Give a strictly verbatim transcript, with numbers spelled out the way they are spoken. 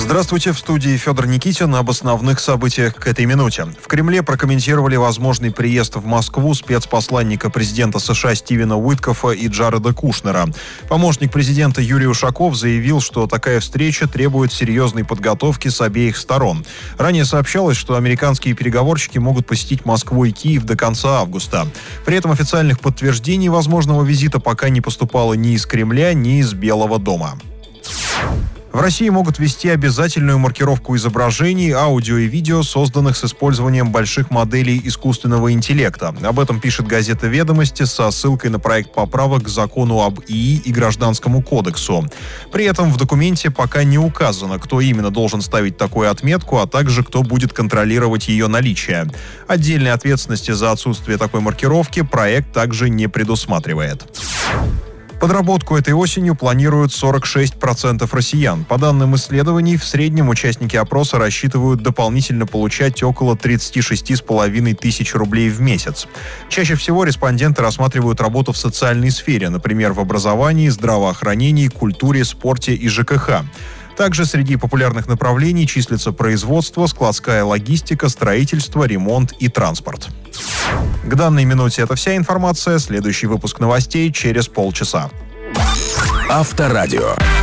Здравствуйте, в студии Федор Никитин. Об основных событиях к этой минуте. В Кремле прокомментировали возможный приезд в Москву спецпосланника президента США Стивена Уиткофа и Джареда Кушнера. Помощник президента Юрий Ушаков заявил, что такая встреча требует серьезной подготовки с обеих сторон. Ранее сообщалось, что американские переговорщики могут посетить Москву и Киев до конца августа. При этом официальных подтверждений возможного визита пока не поступало ни из Кремля, ни из Белого дома. В России могут ввести обязательную маркировку изображений, аудио и видео, созданных с использованием больших моделей искусственного интеллекта. Об этом пишет газета «Ведомости» со ссылкой на проект поправок к закону об ИИ и Гражданскому кодексу. При этом в документе пока не указано, кто именно должен ставить такую отметку, а также кто будет контролировать ее наличие. Отдельной ответственности за отсутствие такой маркировки проект также не предусматривает. Подработку этой осенью планируют сорок шесть процентов россиян. По данным исследований, в среднем участники опроса рассчитывают дополнительно получать около тридцать шесть с половиной тысяч рублей в месяц. Чаще всего респонденты рассматривают работу в социальной сфере, например, в образовании, здравоохранении, культуре, спорте и ЖКХ. Также среди популярных направлений числятся производство, складская логистика, строительство, ремонт и транспорт. К данной минуте это вся информация. Следующий выпуск новостей через полчаса. Авторадио.